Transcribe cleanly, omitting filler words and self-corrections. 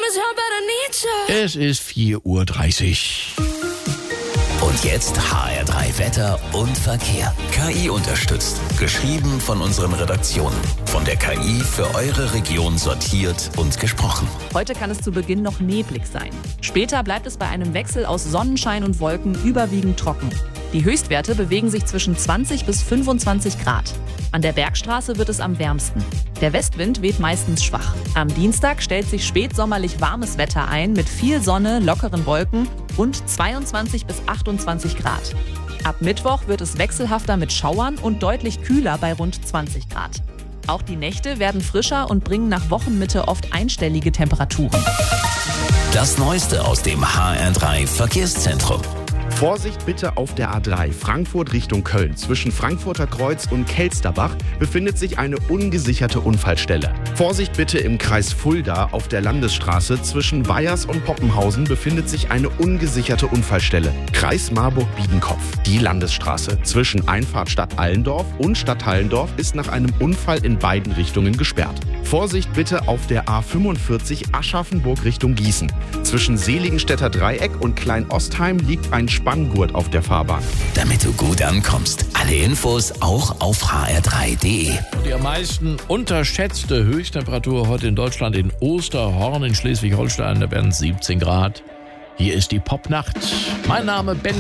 Es ist 4:30 Uhr. Und jetzt HR3 Wetter und Verkehr. KI unterstützt. Geschrieben von unseren Redaktionen. Von der KI für eure Region sortiert und gesprochen. Heute kann es zu Beginn noch neblig sein. Später bleibt es bei einem Wechsel aus Sonnenschein und Wolken überwiegend trocken. Die Höchstwerte bewegen sich zwischen 20 bis 25 Grad. An der Bergstraße wird es am wärmsten. Der Westwind weht meistens schwach. Am Dienstag stellt sich spätsommerlich warmes Wetter ein mit viel Sonne, lockeren Wolken und 22 bis 28 Grad. Ab Mittwoch wird es wechselhafter mit Schauern und deutlich kühler bei rund 20 Grad. Auch die Nächte werden frischer und bringen nach Wochenmitte oft einstellige Temperaturen. Das Neueste aus dem HR3 Verkehrszentrum. Vorsicht bitte auf der A3 Frankfurt Richtung Köln. Zwischen Frankfurter Kreuz und Kelsterbach befindet sich eine ungesicherte Unfallstelle. Vorsicht bitte im Kreis Fulda auf der Landesstraße. Zwischen Weyers und Poppenhausen befindet sich eine ungesicherte Unfallstelle. Kreis Marburg-Biedenkopf. Die Landesstraße zwischen Einfahrt Stadt Allendorf und Stadt Hallendorf ist nach einem Unfall in beiden Richtungen gesperrt. Vorsicht bitte auf der A45 Aschaffenburg Richtung Gießen. Zwischen Seligenstädter Dreieck und Klein-Ostheim liegt ein Spanngurt auf der Fahrbahn. Damit du gut ankommst. Alle Infos auch auf hr3.de. Die am meisten unterschätzte Höchsttemperatur heute in Deutschland in Osterhorn in Schleswig-Holstein, da werden es 17 Grad. Hier ist die Popnacht. Mein Name Ben